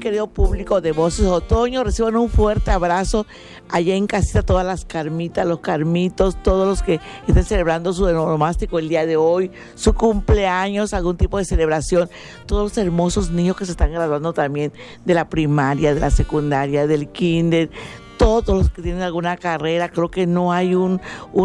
querido público de Voces Otoño. Reciban un fuerte abrazo allá en casita, todas las carmitas, los carmitos, todos los que estén celebrando su onomástico el día de hoy, su cumpleaños, algún tipo de celebración, todos los hermosos niños que se están graduando también de la primaria, de la secundaria, del kinder, todos los que tienen alguna carrera. Creo que no hay un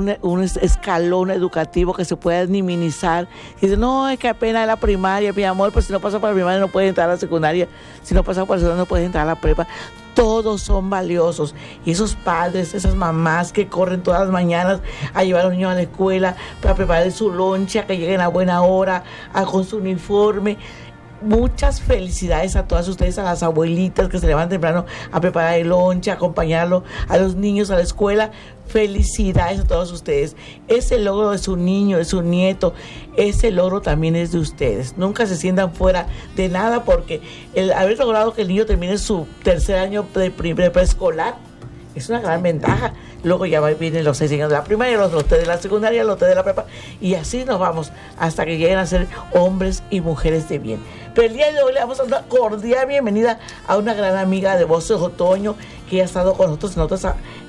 escalón educativo que se pueda ni minimizar. Y dicen, no, es que apenas la primaria, mi amor, pues si no pasa por la primaria no puedes entrar a la secundaria, si no pasa por la secundaria no puedes entrar a la prepa. Todos son valiosos. Y esos padres, esas mamás que corren todas las mañanas a llevar a los niños a la escuela, para preparar su lonche, a que lleguen a buena hora, con su uniforme. Muchas felicidades a todas ustedes, a las abuelitas que se levantan temprano a preparar el lonche, a acompañarlo a los niños a la escuela. Felicidades a todos ustedes. Ese logro de su niño, de su nieto, ese logro también es de ustedes. Nunca se sientan fuera de nada, porque el haber logrado que el niño termine su tercer año de preescolar es una gran ventaja. Luego ya vienen los 6 años de la primaria, los 3 de la secundaria, los 3 de la prepa, y así nos vamos hasta que lleguen a ser hombres y mujeres de bien. Pero el día de hoy le damos una cordial bienvenida a una gran amiga de Voces Otoño que ha estado con nosotros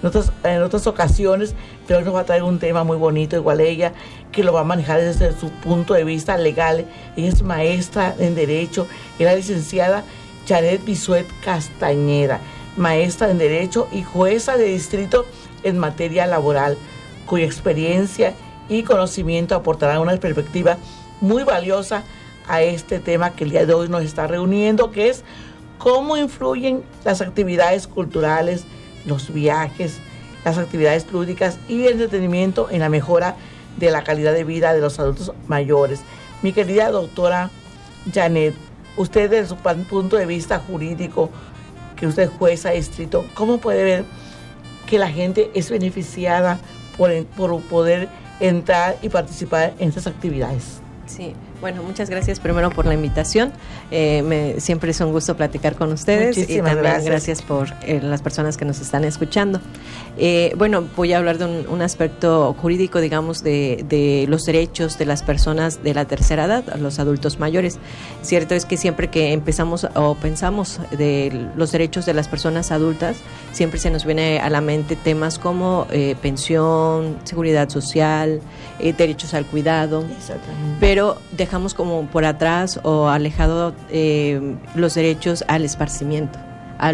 en otras ocasiones, pero hoy nos va a traer un tema muy bonito, igual ella, que lo va a manejar desde su punto de vista legal. Ella es maestra en Derecho, es la licenciada Janet Bisuet Castañeda, maestra en Derecho y jueza de distrito en materia laboral, cuya experiencia y conocimiento aportarán una perspectiva muy valiosa a este tema que el día de hoy nos está reuniendo, que es cómo influyen las actividades culturales, los viajes, las actividades lúdicas y el entretenimiento en la mejora de la calidad de vida de los adultos mayores. Mi querida doctora Janet, usted desde su punto de vista jurídico, que usted es jueza de distrito, ¿cómo puede ver que la gente es beneficiada por poder entrar y participar en estas actividades? Sí, bueno, muchas gracias primero por la invitación. Siempre es un gusto platicar con ustedes. Muchísimas y también gracias por las personas que nos están escuchando. Bueno, voy a hablar de un aspecto jurídico, digamos, de los derechos de las personas de la tercera edad, los adultos mayores. Cierto es que siempre que empezamos o pensamos de los derechos de las personas adultas, siempre se nos viene a la mente temas como pensión, seguridad social, derechos al cuidado. Exactamente. Pero dejamos como por atrás o alejado los derechos al esparcimiento, al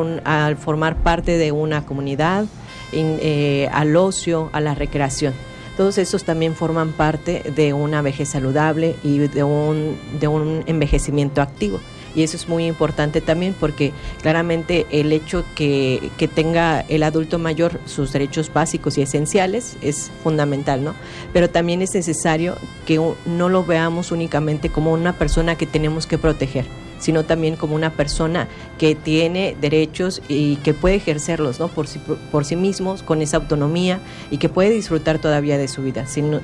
formar parte de una comunidad, al ocio, a la recreación. Todos estos también forman parte de una vejez saludable y de un envejecimiento activo. Y eso es muy importante también, porque claramente el hecho que tenga el adulto mayor sus derechos básicos y esenciales es fundamental, ¿no? Pero también es necesario que no lo veamos únicamente como una persona que tenemos que proteger, sino también como una persona que tiene derechos y que puede ejercerlos, ¿no? por sí mismos, con esa autonomía, y que puede disfrutar todavía de su vida, sino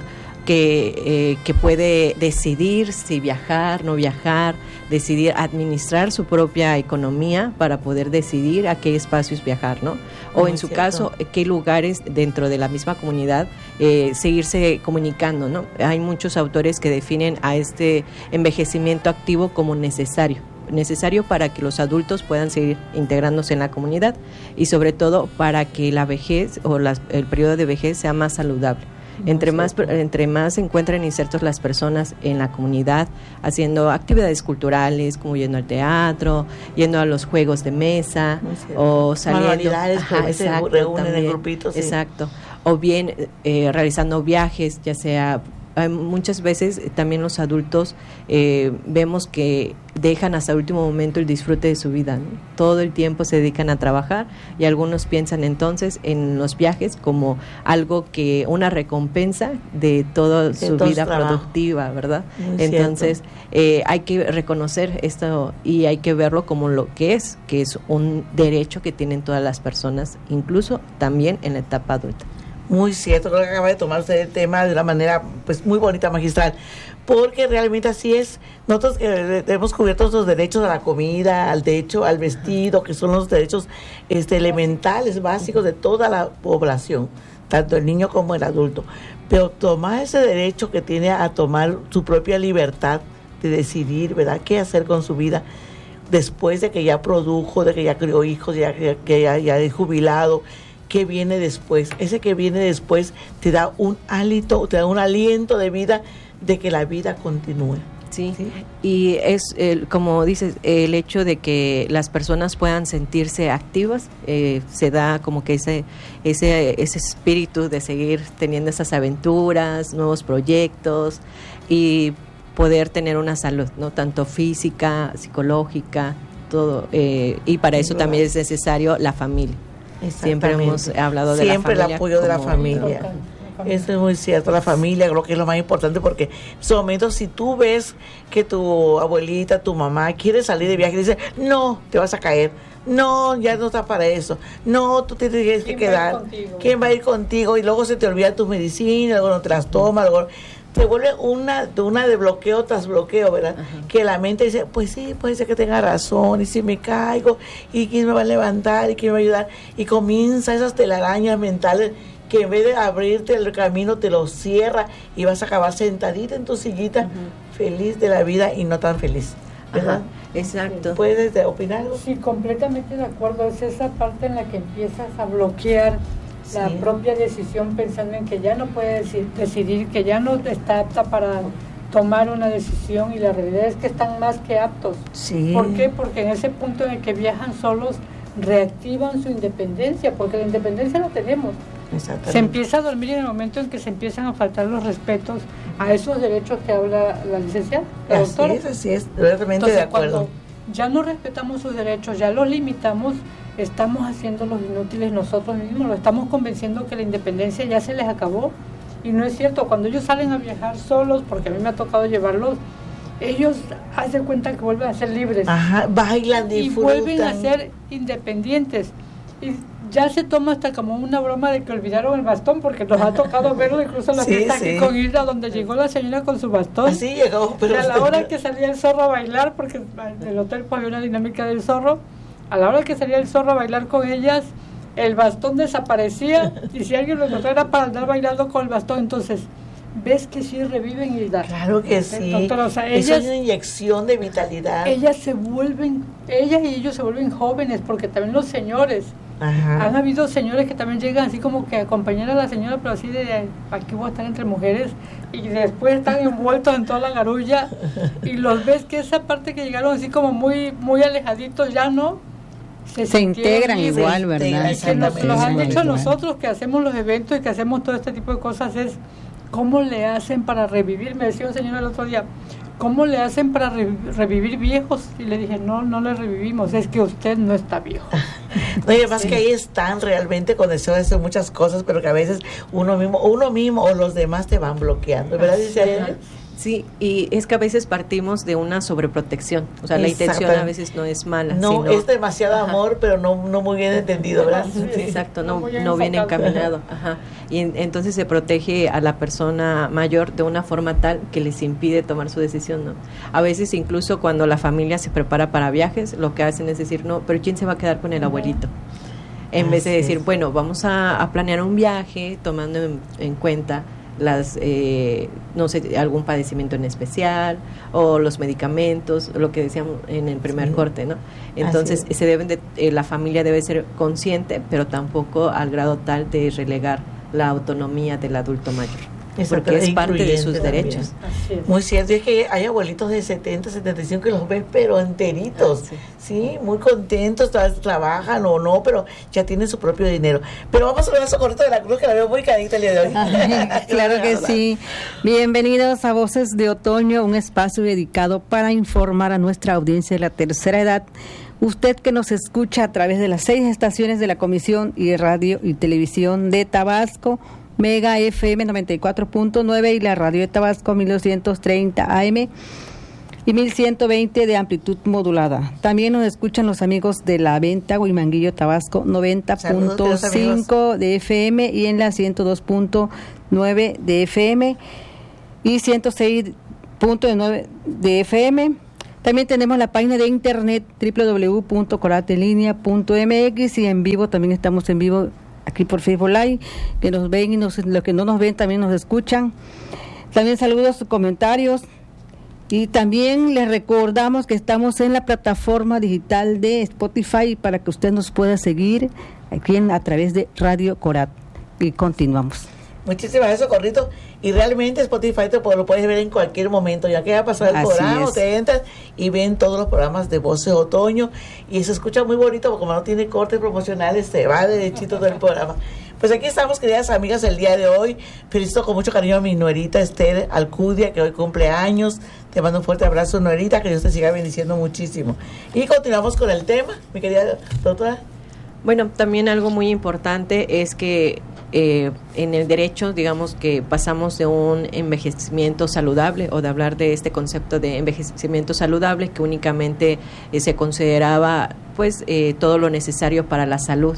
que puede decidir si viajar, no viajar, decidir administrar su propia economía para poder decidir a qué espacios viajar, ¿no? O Muy en su cierto. caso, qué lugares dentro de la misma comunidad seguirse comunicando, ¿no? Hay muchos autores que definen a este envejecimiento activo como necesario para que los adultos puedan seguir integrándose en la comunidad, y sobre todo para que la vejez o el periodo de vejez sea más saludable. Entre más se encuentran insertos las personas en la comunidad, haciendo actividades culturales, como yendo al teatro, yendo a los juegos de mesa, o saliendo, manualidades, se reúnen también en grupitos. Sí. Exacto. O bien realizando viajes, ya sea... Muchas veces también los adultos vemos que dejan hasta el último momento el disfrute de su vida, ¿no? Todo el tiempo se dedican a trabajar, y algunos piensan entonces en los viajes como algo una recompensa de toda su vida productiva, ¿verdad? Muy entonces hay que reconocer esto y hay que verlo como lo que es un derecho que tienen todas las personas, incluso también en la etapa adulta. Muy cierto, creo que acaba de tomar usted el tema de una manera pues muy bonita, magistral, porque realmente así es. Nosotros hemos cubierto los derechos a la comida, al techo, al vestido, que son los derechos elementales, básicos de toda la población, tanto el niño como el adulto. Pero tomar ese derecho que tiene a tomar su propia libertad de decidir, ¿verdad?, qué hacer con su vida, después de que ya produjo, de que ya crió hijos, que ya es jubilado, ¿qué viene después? Ese que viene después te da un hálito, te da un aliento de vida, de que la vida continúe. Sí, y es como dices, el hecho de que las personas puedan sentirse activas, se da como que ese espíritu de seguir teniendo esas aventuras, nuevos proyectos y poder tener una salud, ¿no? Tanto física, psicológica, todo, y para eso también es necesario la familia. Siempre hemos hablado de la familia. Siempre el apoyo de la familia. Eso es muy cierto, la familia creo que es lo más importante, porque en ese momento si tú ves que tu abuelita, tu mamá quiere salir de viaje y dice, no, te vas a caer, no, ya no está para eso, no, tú te tienes que quedar, ¿quién va a ir contigo? Y luego se te olvida tus medicinas, luego no te las tomas, luego te vuelve una de bloqueo tras bloqueo, ¿verdad? Ajá. Que la mente dice, pues sí, puede ser que tenga razón, y si me caigo, y quién me va a levantar, y quién me va a ayudar, y comienza esas telarañas mentales que en vez de abrirte el camino te lo cierra y vas a acabar sentadita en tu sillita, feliz de la vida y no tan feliz, ¿verdad? Exacto. ¿Puedes opinar algo? Sí, completamente de acuerdo. Es esa parte en la que empiezas a bloquear la propia decisión, pensando en que ya no puedes decidir, que ya no está apta para tomar una decisión, y la realidad es que están más que aptos. Sí. ¿Por qué? Porque en ese punto en el que viajan solos reactivan su independencia, porque la independencia la tenemos. Se empieza a dormir en el momento en que se empiezan a faltar los respetos a esos derechos que habla la licenciada, la doctora. Así es, realmente. Entonces, de acuerdo. Cuando ya no respetamos sus derechos, ya los limitamos, estamos haciéndolos inútiles nosotros mismos, lo estamos convenciendo que la independencia ya se les acabó, y no es cierto. Cuando ellos salen a viajar solos, porque a mí me ha tocado llevarlos, ellos hacen cuenta que vuelven a ser libres. Ajá, bailan, disfrutan. Y vuelven a ser independientes. Y ya se toma hasta como una broma de que olvidaron el bastón, porque nos ha tocado verlo incluso en la fiesta aquí con Hilda, donde llegó la señora con su bastón. Así llegó, pero y a la hora que salía el zorro a bailar, porque en el hotel pues, había una dinámica del zorro, a la hora que salía el zorro a bailar con ellas, el bastón desaparecía, y si alguien lo encontraba era para andar bailando con el bastón. Entonces, ¿ves que sí reviven, Hilda? Claro que sí. Doctora, o sea, es una inyección de vitalidad. Ellas y ellos se vuelven jóvenes, porque también los señores. Ajá. Han habido señores que también llegan así como que a acompañar a la señora, pero así de aquí voy a estar entre mujeres, y después están envueltos en toda la garulla, y los ves que esa parte que llegaron así como muy muy alejaditos ya no se integran libres, igual, ¿verdad? Y que nos han dicho a nosotros que hacemos los eventos y que hacemos todo este tipo de cosas, es cómo le hacen para revivir. Me decía un señor el otro día, ¿cómo le hacen para revivir viejos? Y le dije, no le revivimos, es que usted no está viejo. No, y además que ahí están realmente con deseo de hacer muchas cosas, pero que a veces uno mismo o los demás te van bloqueando, ¿verdad? Sí, y es que a veces partimos de una sobreprotección, o sea, la intención a veces no es mala. No, sino, es demasiado amor, pero no muy bien entendido, ¿verdad? Exacto, no bien encaminado. Ajá. Y entonces se protege a la persona mayor de una forma tal que les impide tomar su decisión, ¿no? A veces incluso cuando la familia se prepara para viajes, lo que hacen es decir, no, pero ¿quién se va a quedar con el abuelito? En vez de decir, bueno, vamos a planear un viaje tomando en cuenta no sé, algún padecimiento en especial o los medicamentos, lo que decíamos en el primer corte, ¿no? Entonces la familia debe ser consciente, pero tampoco al grado tal de relegar la autonomía del adulto mayor. Porque es parte de sus derechos. Muy cierto, y es que hay abuelitos de 70, 75 que los ves pero enteritos, sí, muy contentos, trabajan o no, pero ya tienen su propio dinero. Pero vamos a ver a Socorrito de la Cruz, que la veo muy cadita el día de hoy. Claro que sí. Bienvenidos a Voces de Otoño, un espacio dedicado para informar a nuestra audiencia de la tercera edad. Usted que nos escucha a través de las 6 estaciones de la Comisión y Radio y Televisión de Tabasco, Mega FM 94.9 y la Radio de Tabasco 1230 AM y 1120 de amplitud modulada. También nos escuchan los amigos de La Venta, Huimanguillo, Tabasco 90.5 de FM y en la 102.9 de FM y 106.9 de FM. También tenemos la página de internet www.coratelinea.mx y en vivo, también estamos en vivo aquí por Facebook Live, que nos ven y los que no nos ven también nos escuchan. También saludos, comentarios Y también les recordamos que estamos en la plataforma digital de Spotify para que usted nos pueda seguir aquí a través de Radio Corat. Y continuamos. Muchísimas gracias, Socorrito. Y realmente Spotify lo puedes ver en cualquier momento. Ya que va a pasar el programa, te entras y ven todos los programas de Voces Otoño. Y se escucha muy bonito, porque como no tiene cortes promocionales, se va derechito todo el programa. Pues aquí estamos, queridas amigas, el día de hoy. Felicito con mucho cariño a mi nuerita Esther Alcudia, que hoy cumple años. Te mando un fuerte abrazo, nuerita, que Dios te siga bendiciendo muchísimo. Y continuamos con el tema, mi querida doctora. Bueno, también algo muy importante es que en el derecho, digamos que pasamos de un envejecimiento saludable, o de hablar de este concepto de envejecimiento saludable, que únicamente se consideraba pues todo lo necesario para la salud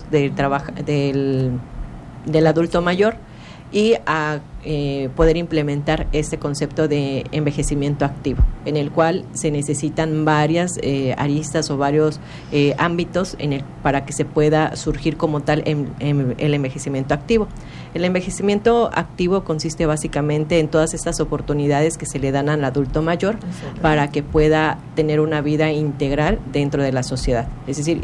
del adulto mayor, y a poder implementar este concepto de envejecimiento activo, en el cual se necesitan varias aristas o varios ámbitos para que se pueda surgir como tal el envejecimiento activo. El envejecimiento activo consiste básicamente en todas estas oportunidades que se le dan al adulto mayor para que pueda tener una vida integral dentro de la sociedad. Es decir,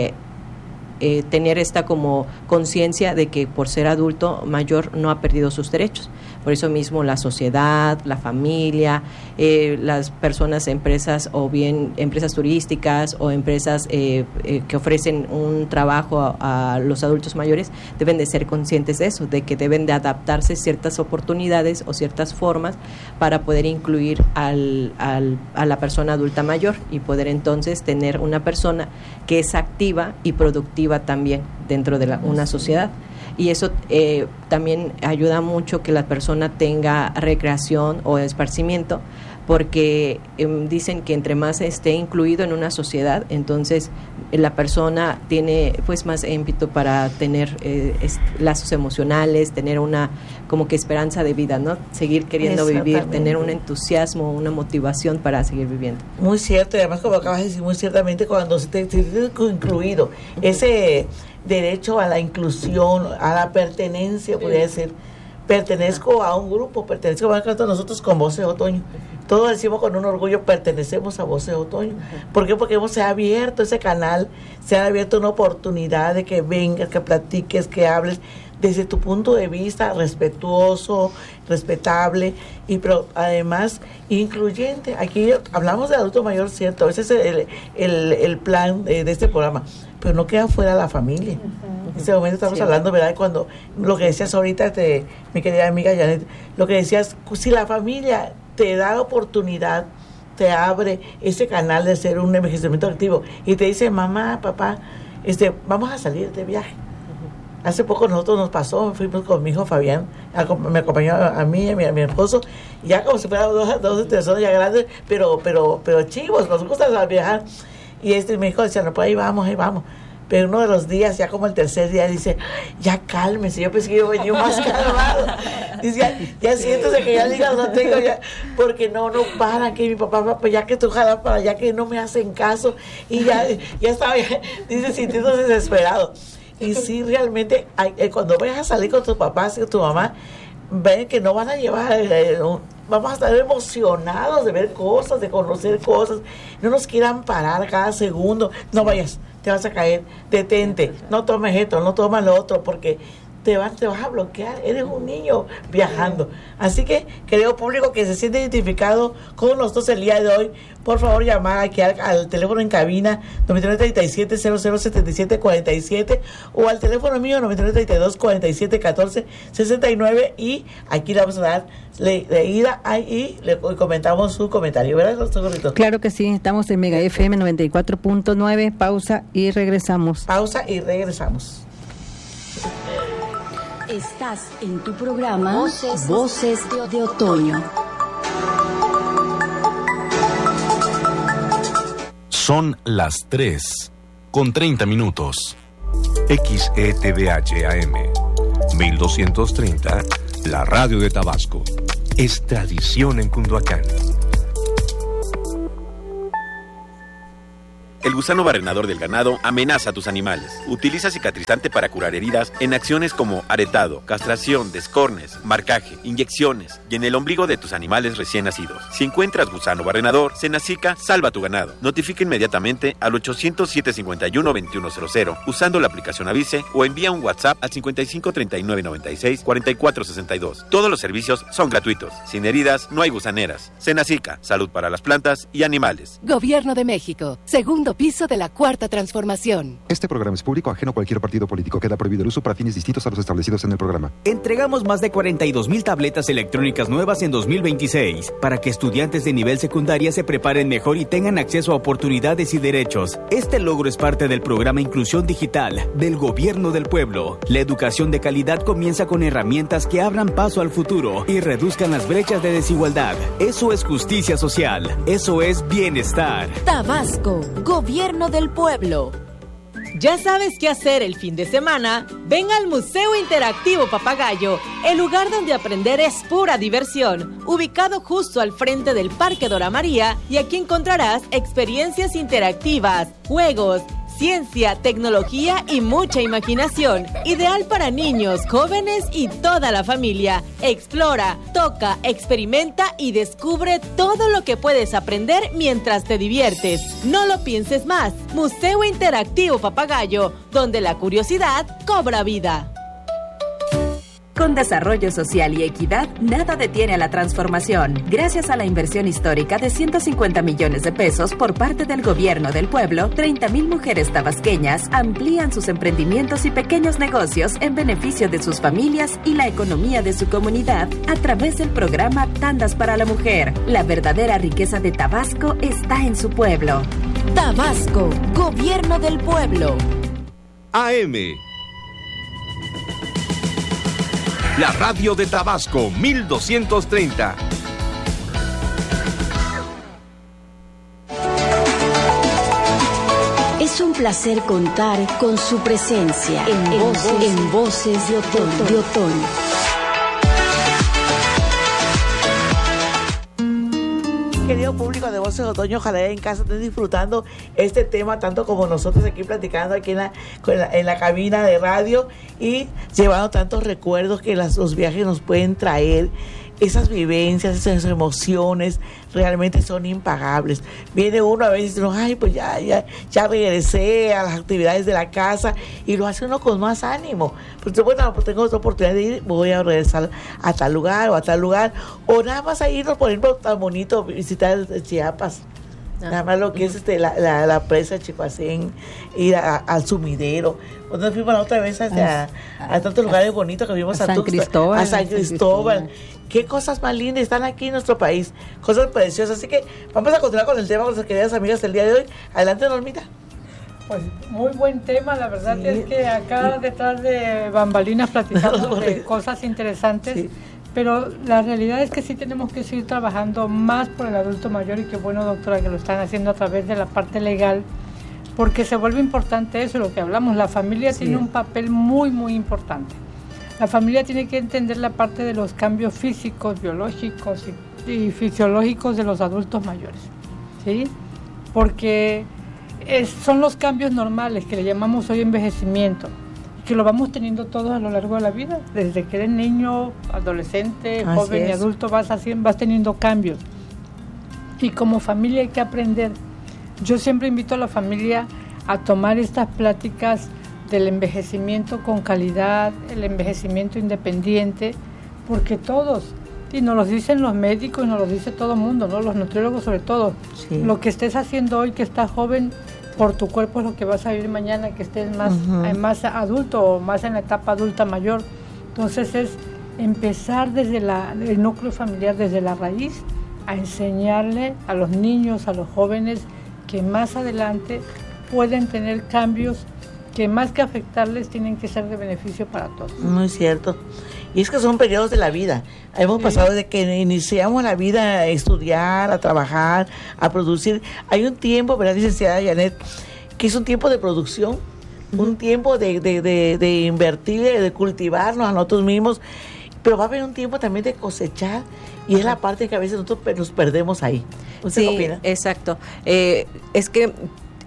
tener esta como conciencia de que por ser adulto mayor no ha perdido sus derechos. Por eso mismo la sociedad, la familia, las personas, empresas, o bien empresas turísticas o empresas que ofrecen un trabajo a los adultos mayores, deben de ser conscientes de eso, de que deben de adaptarse ciertas oportunidades o ciertas formas para poder incluir a la persona adulta mayor, y poder entonces tener una persona que es activa y productiva también dentro de una sociedad. Y eso también ayuda mucho que la persona tenga recreación o esparcimiento, porque dicen que entre más esté incluido en una sociedad, entonces la persona tiene pues más ímpetu para tener lazos emocionales, tener una como que esperanza de vida, ¿no? Seguir queriendo vivir, tener un entusiasmo, una motivación para seguir viviendo. Muy cierto, y además, como acabas de decir muy ciertamente, cuando se te incluido, ese derecho a la inclusión, a la pertenencia, podría decir, pertenezco a un grupo, pertenezco a nosotros con Voces Otoño. Todos decimos con un orgullo, pertenecemos a Voces Otoño. ¿Por qué? Porque se ha abierto ese canal, se ha abierto una oportunidad de que vengas, que platiques, que hables desde tu punto de vista respetuoso, respetable, pero además incluyente. Aquí hablamos de adulto mayor, cierto, ese es el plan de este programa, pero no queda fuera la familia. En este momento estamos hablando, ¿verdad? Cuando lo que decías ahorita, mi querida amiga Janet, lo que decías, si la familia te da la oportunidad, te abre ese canal de ser un envejecimiento activo y te dice, mamá, papá, vamos a salir de viaje. Hace poco nosotros nos pasó, fuimos con mi hijo Fabián, me acompañó a mí y a mi esposo, ya como si fueran dos personas ya grandes, pero chivos, nos gusta viajar. Y mi hijo decía, no, pues ahí vamos. Pero uno de los días, ya como el tercer día, dice, ya cálmese, yo pensé que yo venía más calmado. Dice, ya siéntese que ya digas, no tengo ya, porque no paran, que mi papá, pues ya que tú jalas para allá, que no me hacen caso, y ya estaba, dice, sintiéndose desesperado. Y sí, realmente, cuando vayas a salir con tus papás y con tu mamá, ven que no van a llevar, vamos a estar emocionados de ver cosas, de conocer cosas, no nos quieran parar cada segundo, no vayas, te vas a caer, detente, no tomes esto, no tomes lo otro, porque te vas a bloquear, eres un niño viajando. Así que, querido público que se siente identificado con nosotros el día de hoy, por favor llamar aquí al teléfono en cabina 9937-007747 o al teléfono mío 9932-4714-69, y aquí le vamos a dar leída y le comentamos su comentario, ¿verdad, Socorrito? Claro que sí, estamos en Mega FM 94.9, pausa y regresamos. Estás en tu programa Voces de Otoño. Son las 3:30. XETVH AM 1230, la radio de Tabasco. Es tradición en Cunduacán. El gusano barrenador del ganado amenaza a tus animales. Utiliza cicatrizante para curar heridas en acciones como aretado, castración, descornes, marcaje, inyecciones y en el ombligo de tus animales recién nacidos. Si encuentras gusano barrenador, Senacica salva tu ganado. Notifica inmediatamente al 800-751-2100 usando la aplicación Avise o envía un WhatsApp al 55 39 96 44 62. Todos los servicios son gratuitos. Sin heridas no hay gusaneras. Senacica, salud para las plantas y animales. Gobierno de México, segundo piso de la Cuarta Transformación. Este programa es público, ajeno a cualquier partido político. Queda prohibido el uso para fines distintos a los establecidos en el programa. Entregamos más de 42,000 tabletas electrónicas nuevas en 2026 para que estudiantes de nivel secundaria se preparen mejor y tengan acceso a oportunidades y derechos. Este logro es parte del programa Inclusión Digital del Gobierno del Pueblo. La educación de calidad comienza con herramientas que abran paso al futuro y reduzcan las brechas de desigualdad. Eso es justicia social. Eso es bienestar. Tabasco, Gobierno del Pueblo. ¿Ya sabes qué hacer el fin de semana? Ven al Museo Interactivo Papagayo, el lugar donde aprender es pura diversión, ubicado justo al frente del Parque Dora María, y aquí encontrarás experiencias interactivas, juegos, ciencia, tecnología y mucha imaginación. Ideal para niños, jóvenes y toda la familia. Explora, toca, experimenta y descubre todo lo que puedes aprender mientras te diviertes. No lo pienses más. Museo Interactivo Papagayo, donde la curiosidad cobra vida. Con desarrollo social y equidad, nada detiene a la transformación. Gracias a la inversión histórica de 150 millones de pesos por parte del Gobierno del Pueblo, 30,000 mujeres tabasqueñas amplían sus emprendimientos y pequeños negocios en beneficio de sus familias y la economía de su comunidad a través del programa Tandas para la Mujer. La verdadera riqueza de Tabasco está en su pueblo. Tabasco, Gobierno del Pueblo. AM. La radio de Tabasco, 1230. Es un placer contar con su presencia en Voces de Otoño. Querido público de Voces de Otoño, ojalá en casa estén disfrutando este tema tanto como nosotros aquí platicando aquí en la cabina de radio y llevando tantos recuerdos que los viajes nos pueden traer. Esas vivencias, esas emociones realmente son impagables. Viene uno a veces y dice, ay, pues ya regresé a las actividades de la casa, y lo hace uno con más ánimo. Pues bueno, pues tengo otra oportunidad de ir, voy a regresar a tal lugar o a tal lugar, o nada más a irnos, por ejemplo, tan bonito visitar Chiapas. Nada más lo que es la presa de Chicoacén, ir al sumidero. Cuando fuimos la otra vez a tantos lugares bonitos que vimos a San Cristóbal. A San Cristóbal. Qué cosas más lindas están aquí en nuestro país, cosas preciosas. Así que vamos a continuar con el tema con nuestras queridas amigas del día de hoy. Adelante, Normita. Pues muy buen tema, la verdad es que acá detrás de bambalinas platicamos de cosas interesantes. Sí. Pero la realidad es que sí tenemos que seguir trabajando más por el adulto mayor, y qué bueno, doctora, que lo están haciendo a través de la parte legal, porque se vuelve importante eso, lo que hablamos. La familia tiene un papel muy, muy importante. La familia tiene que entender la parte de los cambios físicos, biológicos y fisiológicos de los adultos mayores, ¿sí? Porque son los cambios normales que le llamamos hoy envejecimiento, que lo vamos teniendo todos a lo largo de la vida. Desde que eres niño, adolescente, joven y adulto vas teniendo cambios. Y como familia hay que aprender. Yo siempre invito a la familia a tomar estas pláticas del envejecimiento con calidad, el envejecimiento independiente, porque todos, y nos lo dicen los médicos y nos lo dice todo el mundo, ¿no? Los nutriólogos sobre todo, lo que estés haciendo hoy que estás joven, por tu cuerpo es lo que vas a vivir mañana, que estés más adulto o más en la etapa adulta mayor. Entonces es empezar desde el núcleo familiar, desde la raíz, a enseñarle a los niños, a los jóvenes, que más adelante pueden tener cambios que más que afectarles tienen que ser de beneficio para todos. Muy cierto. Y es que son periodos de la vida. Hemos pasado de que iniciamos la vida a estudiar, a trabajar, a producir. Hay un tiempo, ¿verdad, licenciada Janet? Que es un tiempo de producción, un tiempo de invertir, de cultivarnos a nosotros mismos, pero va a haber un tiempo también de cosechar, y es la parte que a veces nosotros nos perdemos ahí. ¿Usted qué opina? Exacto. Es que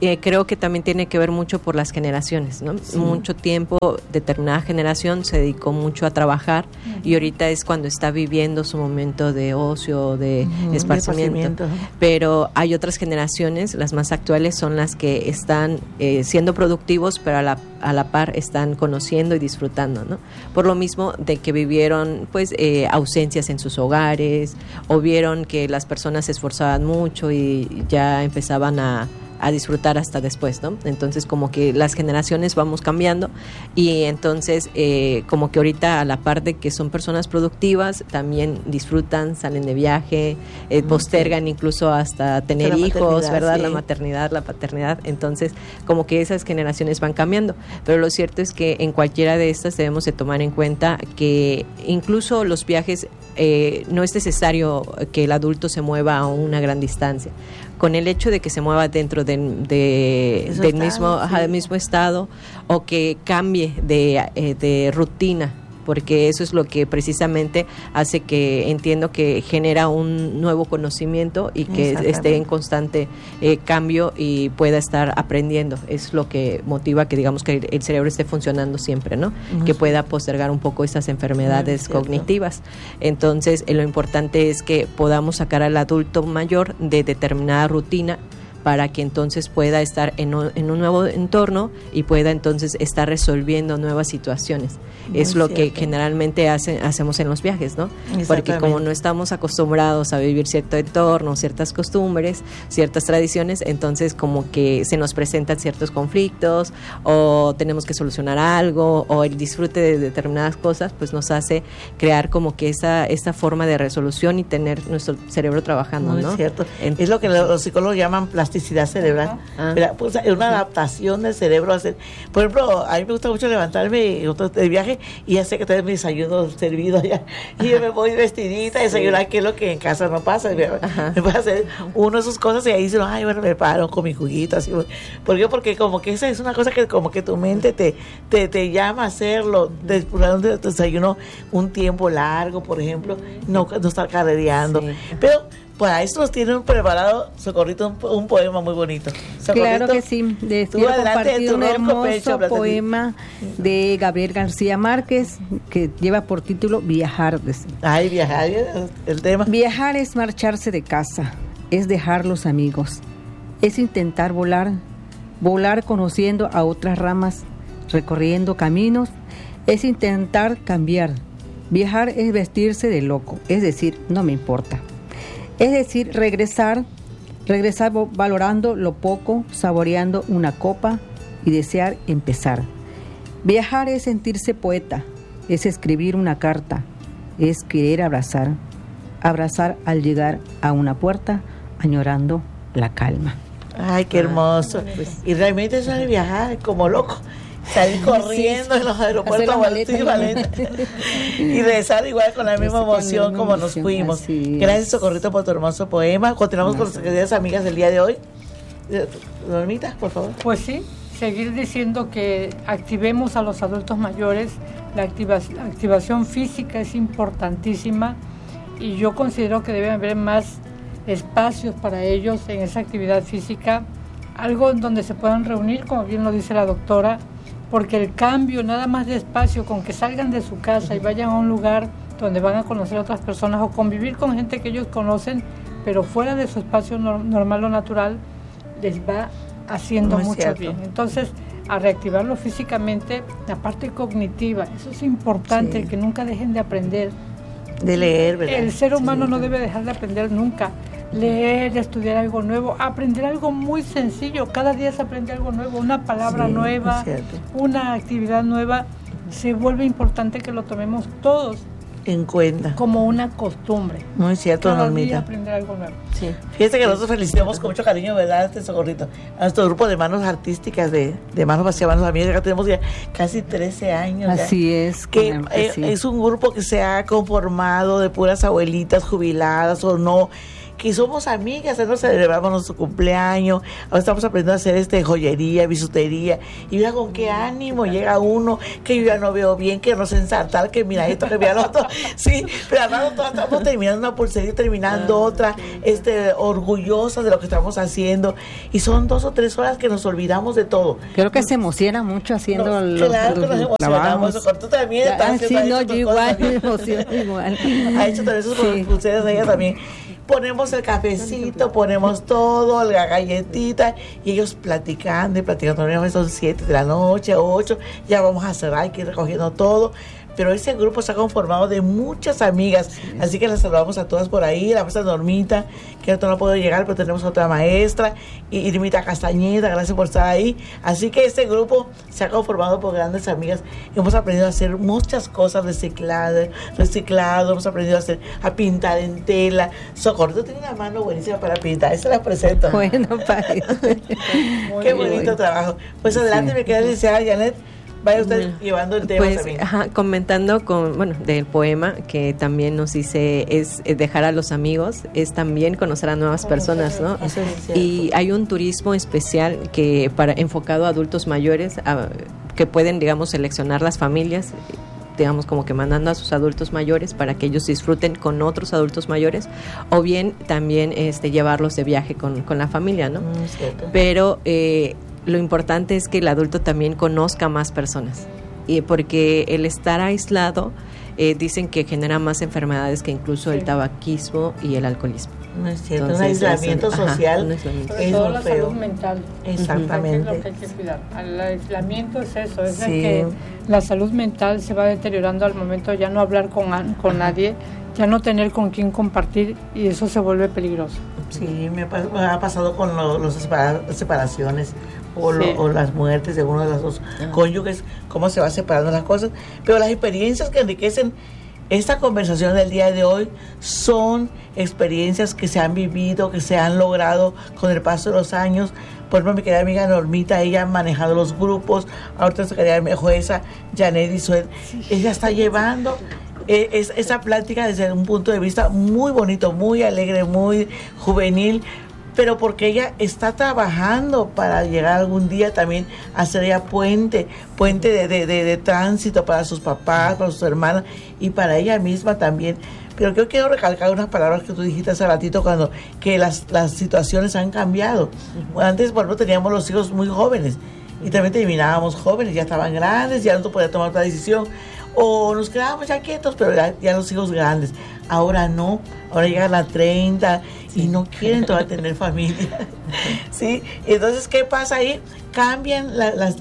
creo que también tiene que ver mucho por las generaciones, ¿no? Sí. Mucho tiempo, determinada generación se dedicó mucho a trabajar y ahorita es cuando está viviendo su momento de ocio, de esparcimiento. Pero hay otras generaciones, las más actuales son las que están siendo productivos, pero a la par están conociendo y disfrutando, ¿no? Por lo mismo de que vivieron pues ausencias en sus hogares, o vieron que las personas se esforzaban mucho y ya empezaban a disfrutar hasta después, ¿no? Entonces como que las generaciones vamos cambiando y entonces como que ahorita a la par de que son personas productivas, también disfrutan, salen de viaje, postergan incluso hasta tener hijos, ¿verdad? Sí. La maternidad, la paternidad, entonces como que esas generaciones van cambiando, pero lo cierto es que en cualquiera de estas debemos de tomar en cuenta que incluso los viajes no es necesario que el adulto se mueva a una gran distancia. Con el hecho de que se mueva dentro del mismo estado o que cambie de rutina, porque eso es lo que precisamente hace que entiendo que genera un nuevo conocimiento y que esté en constante cambio y pueda estar aprendiendo. Es lo que motiva que digamos que el cerebro esté funcionando siempre, ¿no? Que pueda postergar un poco esas enfermedades cognitivas. Entonces, lo importante es que podamos sacar al adulto mayor de determinada rutina para que entonces pueda estar en un nuevo entorno y pueda entonces estar resolviendo nuevas situaciones. Es lo que generalmente hacemos en los viajes, ¿no? Porque como no estamos acostumbrados a vivir cierto entorno, ciertas costumbres, ciertas tradiciones, entonces como que se nos presentan ciertos conflictos o tenemos que solucionar algo o el disfrute de determinadas cosas, pues nos hace crear como que esa forma de resolución y tener nuestro cerebro trabajando, ¿no? Es cierto. Es lo que los psicólogos llaman plasticidad cerebral. Pues, es una adaptación del cerebro. Por ejemplo, a mí me gusta mucho levantarme de viaje y ya sé que tengo mi desayuno servido allá y yo me voy vestidita a desayunar, que es lo que en casa no pasa. Me puedo hacer uno de esas cosas y ahí dicen, ay, bueno, me paro con mi juguito así. ¿Por qué? Porque como que esa es una cosa que como que tu mente te llama a hacerlo, de un desayuno un tiempo largo, por ejemplo, no estar carrereando. Pero para eso nos tienen preparado, Socorrito, un poema muy bonito. Socorrito, claro que sí. Les quiero compartir un hermoso poema de Gabriel García Márquez que lleva por título Viajar. Ay, viajar, el tema. Viajar es marcharse de casa, es dejar los amigos, es intentar volar conociendo a otras ramas, recorriendo caminos, es intentar cambiar. Viajar es vestirse de loco, es decir, no me importa. Es decir, regresar valorando lo poco, saboreando una copa y desear empezar. Viajar es sentirse poeta, es escribir una carta, es querer abrazar al llegar a una puerta, añorando la calma. Ay, qué hermoso. Y realmente eso es viajar como loco. Salir corriendo en los aeropuertos y regresar igual con la misma emoción como nos fuimos. Gracias, Socorrito, por tu hermoso poema. Continuamos con nuestras queridas amigas del día de hoy. Normita, por favor. Pues sí, seguir diciendo que activemos a los adultos mayores. La activación física es importantísima y yo considero que debe haber más espacios para ellos en esa actividad física, algo en donde se puedan reunir, como bien lo dice la doctora, porque el cambio, nada más de espacio, con que salgan de su casa y vayan a un lugar donde van a conocer a otras personas o convivir con gente que ellos conocen, pero fuera de su espacio normal o natural, les va haciendo mucho bien. Entonces, a reactivarlo físicamente, la parte cognitiva, eso es importante, el que nunca dejen de aprender. De leer, ¿verdad? El ser humano no debe dejar de aprender nunca. Leer, estudiar algo nuevo, aprender algo muy sencillo. Cada día se aprende algo nuevo, una palabra nueva, una actividad nueva. Se vuelve importante que lo tomemos todos en cuenta como una costumbre. Muy cierto, cada Normita. día aprender algo nuevo. Sí. Fíjate que nosotros felicitamos con mucho cariño, ¿verdad, Socorrito? A nuestro grupo de manos artísticas, de manos hacia manos amigas, acá tenemos ya casi 13 años. Así ya, es. Que es un grupo que se ha conformado de puras abuelitas jubiladas o no, que somos amigas, nos celebramos nuestro cumpleaños, ahora estamos aprendiendo a hacer joyería, bisutería, y mira con qué ánimo llega uno, que yo ya no veo bien, que no sé ensartar, que mira esto, que mira lo otro, sí, pero además todos estamos terminando una pulsería y terminando otra, orgullosas de lo que estamos haciendo, y son 2 o 3 horas que nos olvidamos de todo. Creo que se emociona mucho haciendo los emocionamos. Tú también estás haciendo yo igual, me emociono igual. Ha hecho también sus pulseras, ella también. Ponemos el cafecito, ponemos todo, la galletita, y ellos platicando, son 7 de la noche, 8, ya vamos a cerrar, hay que ir recogiendo todo. Pero ese grupo está conformado de muchas amigas, así que las saludamos a todas por ahí. La maestra Normita, que no puedo llegar, pero tenemos otra maestra, y Irmita Castañeda, gracias por estar ahí. Así que este grupo se ha conformado por grandes amigas. Hemos aprendido a hacer muchas cosas, reciclado, hemos aprendido a pintar en tela. Socorro tiene una mano buenísima para pintar, se la presento. Bueno, qué bonito trabajo. Pues adelante, me queda licenciada Janet. Vaya usted llevando el tema también. Comentando del poema que también nos dice es dejar a los amigos, es también conocer a nuevas personas, ¿no? Eso es y hay un turismo especial que enfocado a adultos mayores que pueden, digamos, seleccionar las familias, digamos, como que mandando a sus adultos mayores para que ellos disfruten con otros adultos mayores, o bien también llevarlos de viaje con la familia, ¿no? Pero lo importante es que el adulto también conozca más personas, porque el estar aislado dicen que genera más enfermedades que incluso el tabaquismo y el alcoholismo. No es cierto. Entonces, un aislamiento social es todo la salud mental. Exactamente. Es lo que hay que cuidar. El aislamiento es eso, es de que la salud mental se va deteriorando al momento de ya no hablar con nadie, ya no tener con quién compartir, y eso se vuelve peligroso. Sí, me ha pasado con las separaciones o las muertes de uno de los dos cónyuges, cómo se va separando las cosas, pero las experiencias que enriquecen esta conversación del día de hoy son experiencias que se han vivido, que se han logrado con el paso de los años. Por ejemplo, mi querida amiga Normita, ella ha manejado los grupos, ahorita nuestra querida jueza Janet Isuel, ella está llevando esa plática desde un punto de vista muy bonito, muy alegre, muy juvenil, pero porque ella está trabajando para llegar algún día también a ser ya puente de tránsito para sus papás, para sus hermanas y para ella misma también. Pero yo quiero recalcar unas palabras que tú dijiste hace ratito, que las situaciones han cambiado. Antes, por ejemplo, teníamos los hijos muy jóvenes y también terminábamos jóvenes, ya estaban grandes, ya no podía tomar otra decisión, o nos quedábamos ya quietos, pero ya los hijos grandes. Ahora no, ahora llegan a 30 y no quieren todavía tener familia. ¿Sí? Entonces, ¿qué pasa ahí? Cambian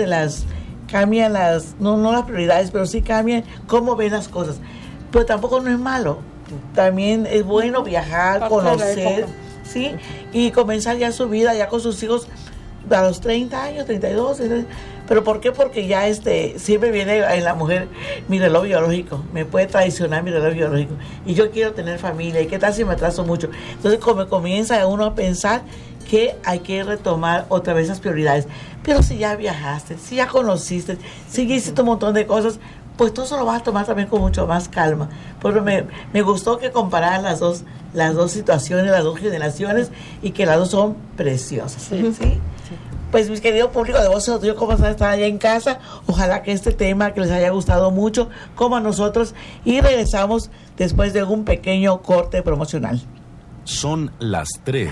cambian no las prioridades, pero sí cambian cómo ven las cosas. Pero tampoco no es malo. También es bueno viajar, conocer, ¿sí? Y comenzar ya su vida ya con sus hijos a los 30 años, 32, ¿pero por qué? Porque ya siempre viene en la mujer mi reloj biológico, me puede traicionar mi reloj biológico, y yo quiero tener familia, y qué tal si me atraso mucho. Entonces comienza uno a pensar que hay que retomar otra vez esas prioridades. Pero si ya viajaste, si ya conociste, si ya hiciste un montón de cosas, pues todo eso lo vas a tomar también con mucho más calma. Porque me gustó que compararan las dos situaciones, las dos generaciones, y que las dos son preciosas. ¿Sí? Pues mis queridos público de Voces de Otoño, ¿cómo están allá en casa? Ojalá que este tema que les haya gustado mucho, como a nosotros, y regresamos después de un pequeño corte promocional. Son las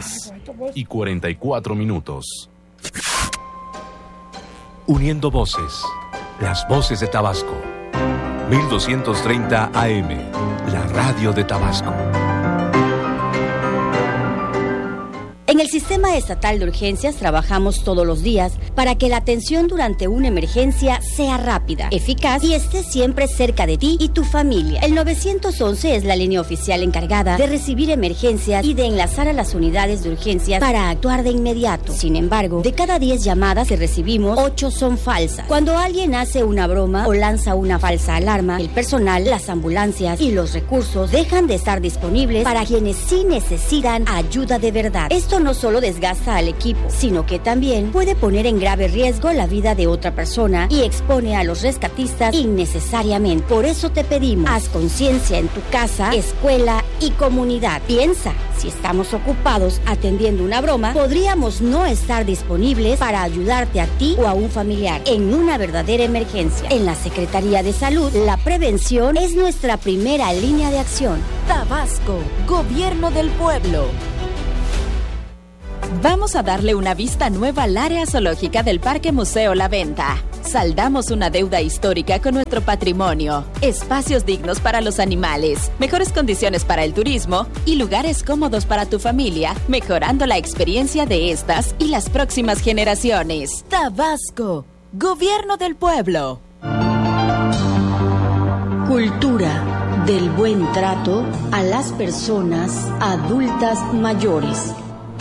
3:44. Uniendo voces, las voces de Tabasco. 1230 AM, la radio de Tabasco. En el Sistema Estatal de Urgencias trabajamos todos los días para que la atención durante una emergencia sea rápida, eficaz y esté siempre cerca de ti y tu familia. El 911 es la línea oficial encargada de recibir emergencias y de enlazar a las unidades de urgencias para actuar de inmediato. Sin embargo, de cada 10 llamadas que recibimos, 8 son falsas. Cuando alguien hace una broma o lanza una falsa alarma, el personal, las ambulancias y los recursos dejan de estar disponibles para quienes sí necesitan ayuda de verdad. Esto no no solo desgasta al equipo, sino que también puede poner en grave riesgo la vida de otra persona y expone a los rescatistas innecesariamente. Por eso te pedimos, haz conciencia en tu casa, escuela y comunidad. Piensa, si estamos ocupados atendiendo una broma, podríamos no estar disponibles para ayudarte a ti o a un familiar en una verdadera emergencia. En la Secretaría de Salud, la prevención es nuestra primera línea de acción. Tabasco, Gobierno del Pueblo. Vamos a darle una vista nueva al área zoológica del Parque Museo La Venta. Saldamos una deuda histórica con nuestro patrimonio, espacios dignos para los animales, mejores condiciones para el turismo y lugares cómodos para tu familia, mejorando la experiencia de estas y las próximas generaciones. Tabasco, Gobierno del Pueblo. Cultura del buen trato a las personas adultas mayores.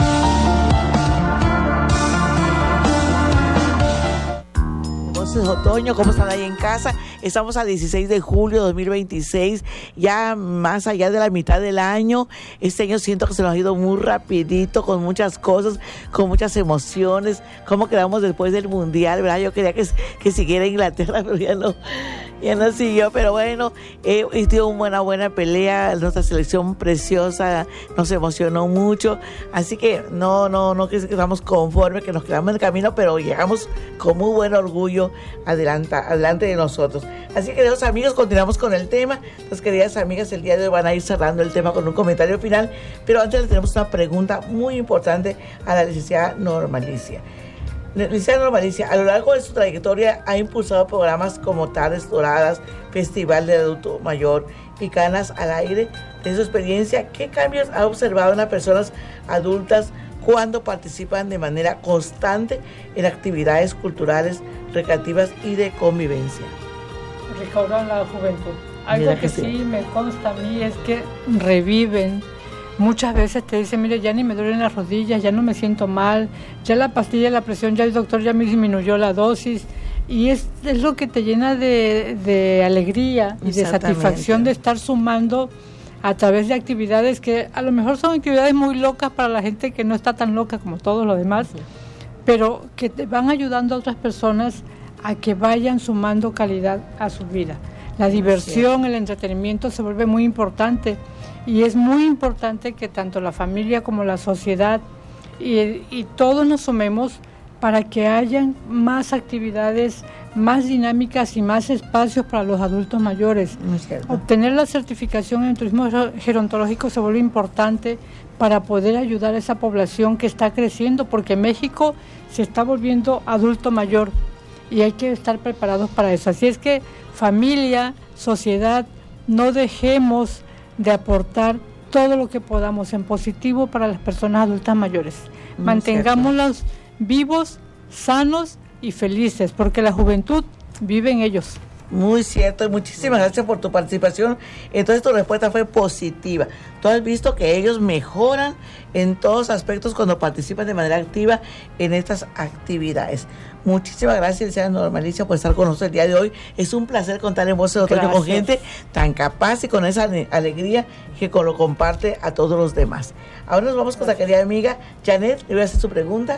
Voces de Otoño, ¿cómo están ahí en casa? Estamos a 16 de julio de 2026, ya más allá de la mitad del año. Este año siento que se nos ha ido muy rapidito, con muchas cosas, con muchas emociones. ¿Cómo quedamos después del Mundial, verdad? Yo quería que siguiera Inglaterra, pero ya no siguió. Pero bueno, dio una buena pelea. Nuestra selección preciosa nos emocionó mucho. Así que no que estamos conformes, que nos quedamos en el camino, pero llegamos con muy buen orgullo adelante de nosotros. Así que, queridos amigos, continuamos con el tema. Las queridas amigas, el día de hoy van a ir cerrando el tema con un comentario final, pero antes le tenemos una pregunta muy importante a la licenciada Norma Alicia. Licenciada Norma Alicia, a lo largo de su trayectoria ha impulsado programas como Tardes Doradas, Festival del Adulto Mayor y Canas al Aire. De su experiencia, ¿qué cambios ha observado en las personas adultas cuando participan de manera constante en actividades culturales, recreativas y de convivencia? Recaudan la juventud. Algo que sí me consta a mí es que reviven. Muchas veces te dicen, mire, ya ni me duelen las rodillas, ya no me siento mal, ya la pastilla de la presión, ya el doctor ya me disminuyó la dosis. Y es lo que te llena de alegría y de satisfacción de estar sumando a través de actividades que a lo mejor son actividades muy locas para la gente que no está tan loca como todos los demás, pero que te van ayudando a otras personas a que vayan sumando calidad a su vida. La diversión, el entretenimiento se vuelve muy importante y es muy importante que tanto la familia como la sociedad y todos nos sumemos para que hayan más actividades, más dinámicas y más espacios para los adultos mayores. Obtener la certificación en turismo gerontológico se vuelve importante para poder ayudar a esa población que está creciendo, porque México se está volviendo adulto mayor y hay que estar preparados para eso. Así es que familia, sociedad, no dejemos de aportar todo lo que podamos en positivo para las personas adultas mayores. Mantengámoslos vivos, sanos y felices, porque la juventud vive en ellos. Muy cierto, y muchísimas gracias por tu participación. Entonces tu respuesta fue positiva. Tú has visto que ellos mejoran en todos aspectos cuando participan de manera activa en estas actividades. Muchísimas gracias, licenciada Norma Alicia, por estar con nosotros el día de hoy. Es un placer contar en Voces de Otoño con gente tan capaz y con esa alegría que lo comparte a todos los demás. Ahora nos vamos con la querida amiga Janet. Le voy a hacer su pregunta.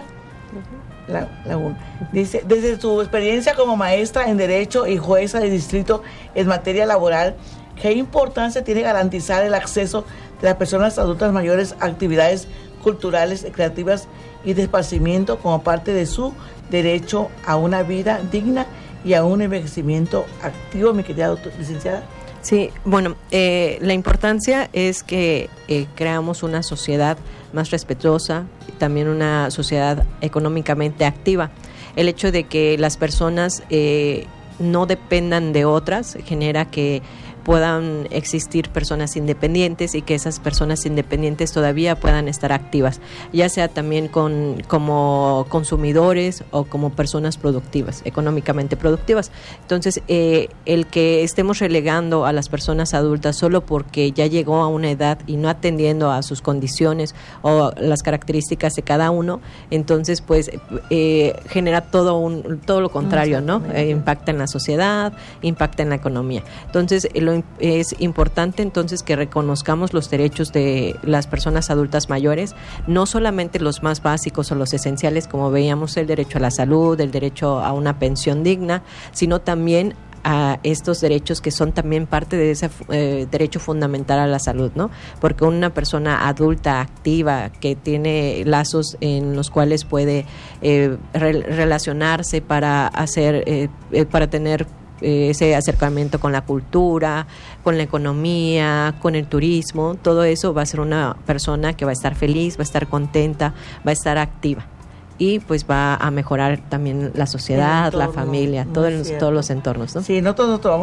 Dice, desde su experiencia como maestra en Derecho y jueza de distrito en materia laboral, ¿qué importancia tiene garantizar el acceso de las personas adultas mayores a actividades culturales, creativas y de esparcimiento como parte de su derecho a una vida digna y a un envejecimiento activo, mi querida licenciada? Sí, bueno, la importancia es que creamos una sociedad más respetuosa, también una sociedad económicamente activa. El hecho de que las personas no dependan de otras genera que puedan existir personas independientes y que esas personas independientes todavía puedan estar activas, ya sea también como consumidores o como personas productivas, económicamente productivas. Entonces, el que estemos relegando a las personas adultas solo porque ya llegó a una edad y no atendiendo a sus condiciones o las características de cada uno, entonces pues genera todo lo contrario, ¿no? Impacta en la sociedad, impacta en la economía. Entonces, lo es importante entonces que reconozcamos los derechos de las personas adultas mayores, no solamente los más básicos o los esenciales, como veíamos, el derecho a la salud, el derecho a una pensión digna, sino también a estos derechos que son también parte de ese derecho fundamental a la salud, ¿no? Porque una persona adulta, activa, que tiene lazos en los cuales puede relacionarse para tener ese acercamiento con la cultura, con la economía, con el turismo, todo eso va a ser una persona que va a estar feliz, va a estar contenta, va a estar activa. Y pues va a mejorar también la sociedad, la familia, todos los entornos, ¿no? Sí, nosotros